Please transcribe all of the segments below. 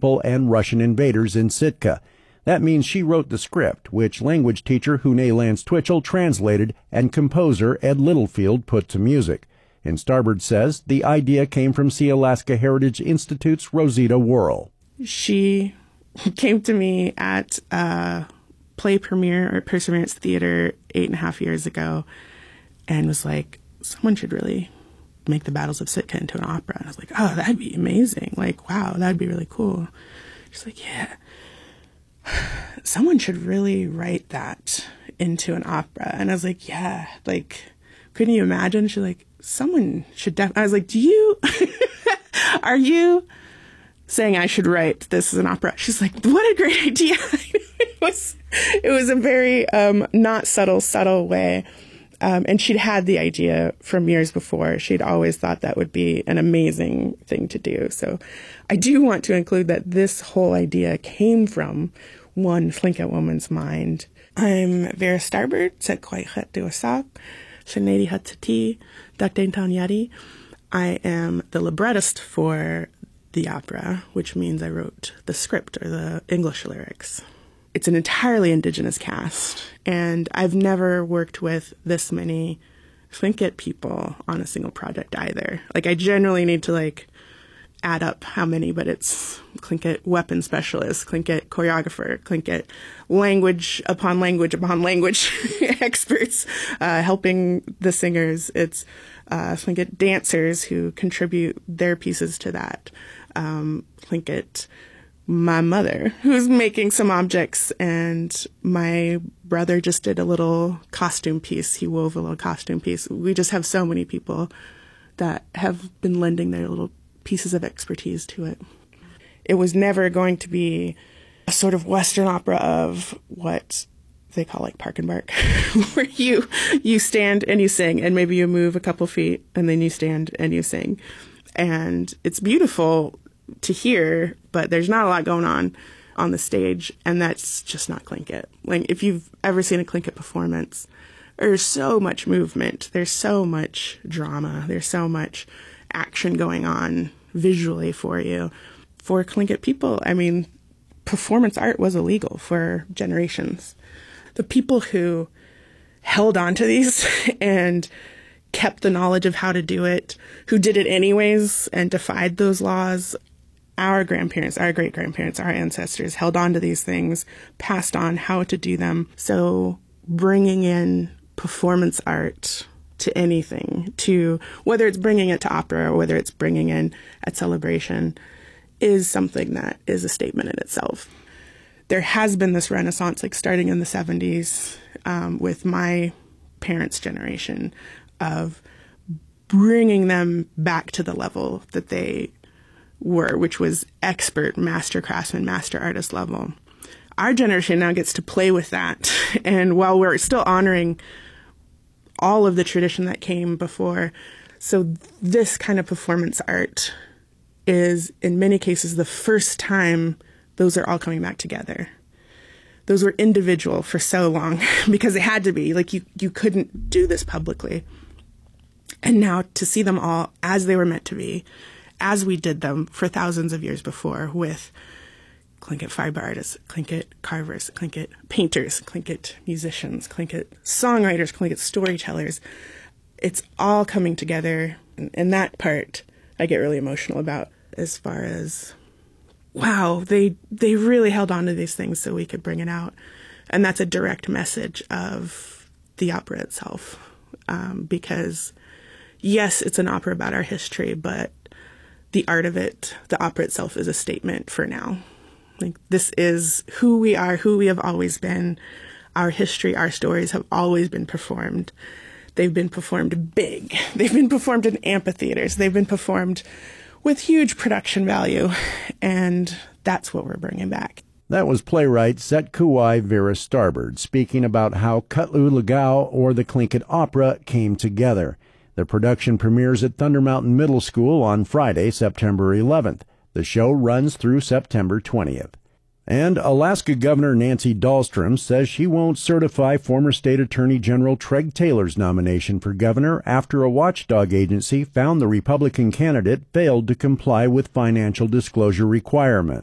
people and Russian invaders in Sitka. That means she wrote the script, which language teacher Hune Lance Twitchell translated and composer Ed Littlefield put to music. And Starbird says the idea came from Sealaska Heritage Institute's Rosita Worrell. She came to me at a play premiere at Perseverance Theater 8.5 years ago and was like, someone should really make the Battles of Sitka into an opera. And I was like, oh, that'd be amazing. Like, wow, that'd be really cool. She's like, yeah. Someone should really write that into an opera. And I was like, yeah, like, couldn't you imagine? She's like, someone should I was like, are you saying I should write this as an opera? She's like, what a great idea. It was a very not subtle way. And she'd had the idea from years before. She'd always thought that would be an amazing thing to do. So I do want to include that this whole idea came from one Tlingit woman's mind. I'm Vera Starbird, Tsekwaichet Dewasak, Shanedi Hatsati, Dakdain Tanyadi. I am the librettist for the opera, which means I wrote the script or the English lyrics. It's an entirely indigenous cast, and I've never worked with this many Tlingit people on a single project either. Like, I generally need to, add up how many, but it's Tlingit weapon specialist, Tlingit choreographer, Tlingit language upon language upon language experts helping the singers. It's Tlingit dancers who contribute their pieces to that. Tlingit my mother, who's making some objects, and my brother just did a little costume piece. He wove a little costume piece. We just have so many people that have been lending their little pieces of expertise to it. It was never going to be a sort of Western opera of what they call Park and Bark, where you stand and you sing, and maybe you move a couple feet, and then you stand and you sing. And it's beautiful to hear, but there's not a lot going on the stage, and that's just not Tlingit. If you've ever seen a Tlingit performance, there's so much movement, there's so much drama, there's so much action going on visually for you. For Tlingit people, performance art was illegal for generations. The people who held on to these and kept the knowledge of how to do it, who did it anyways and defied those laws, our grandparents, our great-grandparents, our ancestors held on to these things, passed on how to do them. So bringing in performance art to anything, to whether it's bringing it to opera or whether it's bringing in at Celebration, is something that is a statement in itself. There has been this renaissance, starting in the 70s with my parents' generation, of bringing them back to the level that they were, which was expert master craftsman, master artist level. Our generation now gets to play with that. And while we're still honoring all of the tradition that came before, so this kind of performance art is, in many cases, the first time those are all coming back together. Those were individual for so long because they had to be. You couldn't do this publicly. And now to see them all as they were meant to be, as we did them for thousands of years before, with Tlingit fiber artists, Tlingit carvers, Tlingit painters, Tlingit musicians, Tlingit songwriters, Tlingit storytellers. It's all coming together. And that part I get really emotional about, as far as, wow, they really held on to these things so we could bring it out. And that's a direct message of the opera itself. Because, yes, it's an opera about our history, but the art of it, the opera itself, is a statement for now. This is who we are, who we have always been. Our history, our stories have always been performed. They've been performed big. They've been performed in amphitheaters. They've been performed with huge production value. And that's what we're bringing back. That was playwright Setkuwai Vera Starbird speaking about how Kutlu Lagao, or the Tlingit Opera, came together. The production premieres at Thunder Mountain Middle School on Friday, September 11th. The show runs through September 20th. And Alaska Governor Nancy Dahlstrom says she won't certify former State Attorney General Treg Taylor's nomination for governor after a watchdog agency found the Republican candidate failed to comply with financial disclosure requirements.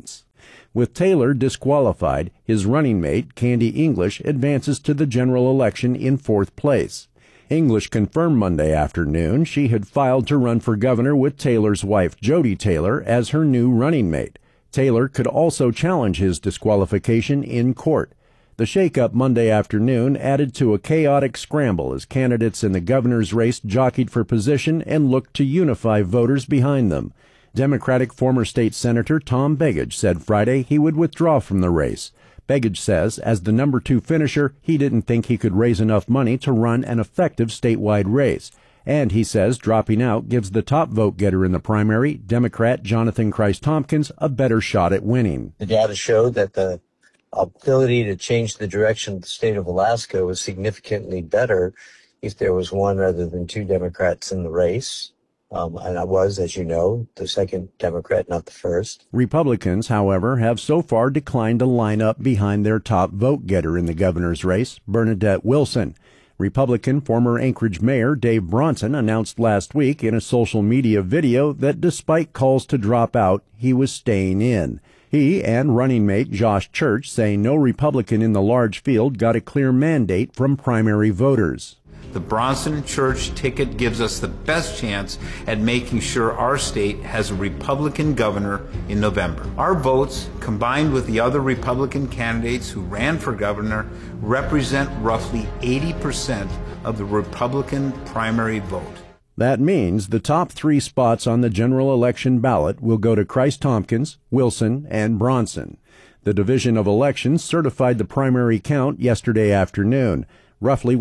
With Taylor disqualified, his running mate, Candy English, advances to the general election in fourth place. English confirmed Monday afternoon she had filed to run for governor with Taylor's wife, Jody Taylor, as her new running mate. Taylor could also challenge his disqualification in court. The shakeup Monday afternoon added to a chaotic scramble as candidates in the governor's race jockeyed for position and looked to unify voters behind them. Democratic former state senator Tom Begich said Friday he would withdraw from the race. Begich says as the number 2 finisher, he didn't think he could raise enough money to run an effective statewide race. And he says dropping out gives the top vote getter in the primary, Democrat Jonathan Christ-Tompkins, a better shot at winning. The data showed that the ability to change the direction of the state of Alaska was significantly better if there was one rather than 2 Democrats in the race. And I was, as you know, the second Democrat, not the first. Republicans, however, have so far declined to line up behind their top vote getter in the governor's race, Bernadette Wilson. Republican former Anchorage Mayor Dave Bronson announced last week in a social media video that despite calls to drop out, he was staying in. He and running mate Josh Church say no Republican in the large field got a clear mandate from primary voters. The Bronson and Church ticket gives us the best chance at making sure our state has a Republican governor in November. Our votes, combined with the other Republican candidates who ran for governor, represent roughly 80% of the Republican primary vote. That means the top 3 spots on the general election ballot will go to Christ-Tompkins, Wilson, and Bronson. The Division of Elections certified the primary count yesterday afternoon. Roughly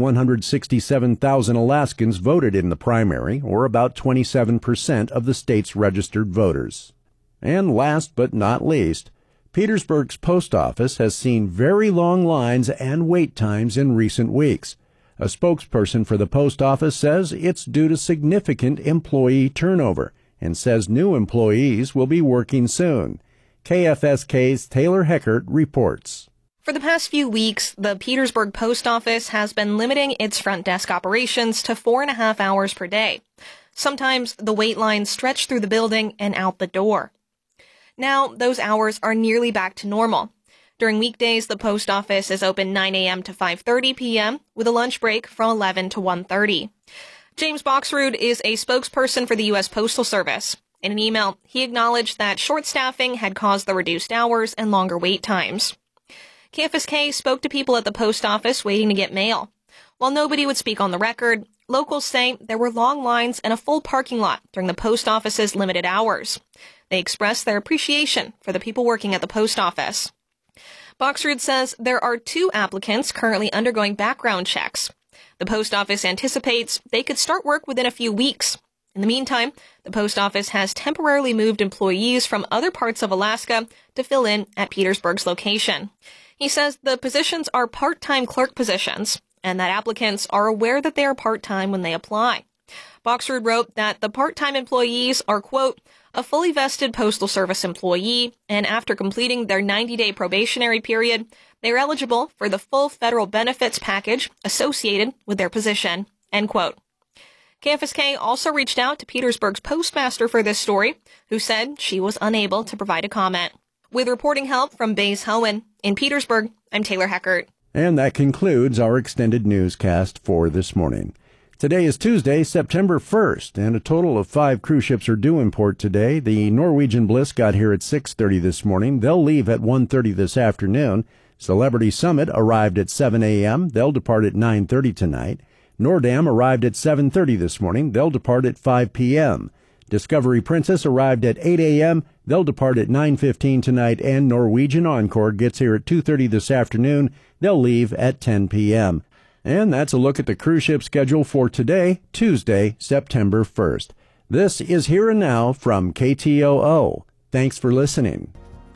167,000 Alaskans voted in the primary, or about 27% of the state's registered voters. And last but not least, Petersburg's post office has seen very long lines and wait times in recent weeks. A spokesperson for the post office says it's due to significant employee turnover and says new employees will be working soon. KFSK's Taylor Heckert reports. For the past few weeks, the Petersburg Post Office has been limiting its front desk operations to 4.5 hours per day. Sometimes the wait lines stretch through the building and out the door. Now, those hours are nearly back to normal. During weekdays, the post office is open 9 a.m. to 5:30 p.m. with a lunch break from 11 to 1:30. James Boxrud is a spokesperson for the U.S. Postal Service. In an email, he acknowledged that short staffing had caused the reduced hours and longer wait times. KFSK spoke to people at the post office waiting to get mail. While nobody would speak on the record, locals say there were long lines and a full parking lot during the post office's limited hours. They expressed their appreciation for the people working at the post office. Boxrud says there are 2 applicants currently undergoing background checks. The post office anticipates they could start work within a few weeks. In the meantime, the post office has temporarily moved employees from other parts of Alaska to fill in at Petersburg's location. He says the positions are part-time clerk positions, and that applicants are aware that they are part-time when they apply. Boxrud wrote that the part-time employees are, quote, a fully vested Postal Service employee, and after completing their 90-day probationary period, they are eligible for the full federal benefits package associated with their position, end quote. KFSK also reached out to Petersburg's postmaster for this story, who said she was unable to provide a comment. With reporting help from Baze Hohen, in Petersburg, I'm Taylor Heckert. And that concludes our extended newscast for this morning. Today is Tuesday, September 1st, and a total of 5 cruise ships are due in port today. The Norwegian Bliss got here at 6:30 this morning. They'll leave at 1:30 this afternoon. Celebrity Summit arrived at 7 a.m. They'll depart at 9:30 tonight. Nordam arrived at 7:30 this morning. They'll depart at 5 p.m. Discovery Princess arrived at 8 a.m. They'll depart at 9:15 tonight, and Norwegian Encore gets here at 2:30 this afternoon. They'll leave at 10 p.m. And that's a look at the cruise ship schedule for today, Tuesday, September 1st. This is Here and Now from KTOO. Thanks for listening.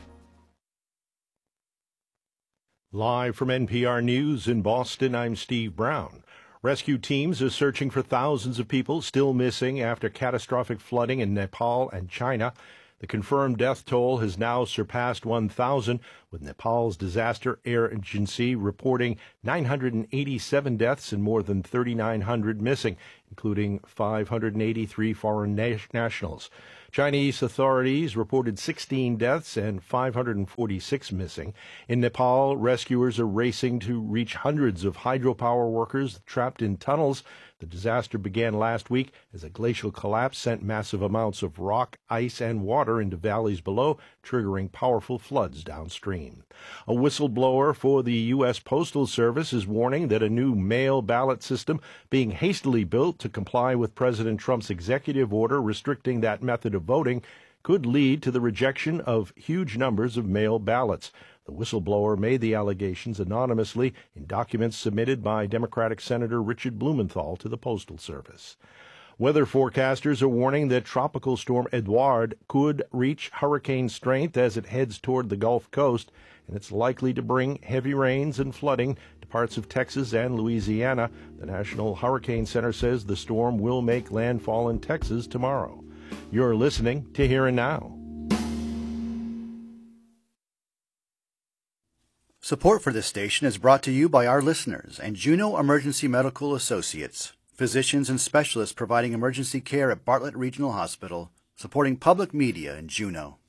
Live from NPR News in Boston, I'm Steve Brown. Rescue teams are searching for thousands of people still missing after catastrophic flooding in Nepal and China. The confirmed death toll has now surpassed 1,000, with Nepal's disaster agency reporting 987 deaths and more than 3,900 missing. including 583 foreign nationals. Chinese authorities reported 16 deaths and 546 missing. In Nepal, rescuers are racing to reach hundreds of hydropower workers trapped in tunnels. The disaster began last week as a glacial collapse sent massive amounts of rock, ice, and water into valleys below, triggering powerful floods downstream. A whistleblower for the U.S. Postal Service is warning that a new mail ballot system being hastily built to comply with President Trump's executive order restricting that method of voting could lead to the rejection of huge numbers of mail ballots. The whistleblower made the allegations anonymously in documents submitted by Democratic Senator Richard Blumenthal to the Postal Service. Weather forecasters are warning that Tropical Storm Edouard could reach hurricane strength as it heads toward the Gulf Coast, and it's likely to bring heavy rains and flooding to parts of Texas and Louisiana. The National Hurricane Center says the storm will make landfall in Texas tomorrow. You're listening to Here and Now. Support for this station is brought to you by our listeners and Juneau Emergency Medical Associates, physicians and specialists providing emergency care at Bartlett Regional Hospital, supporting public media in Juneau.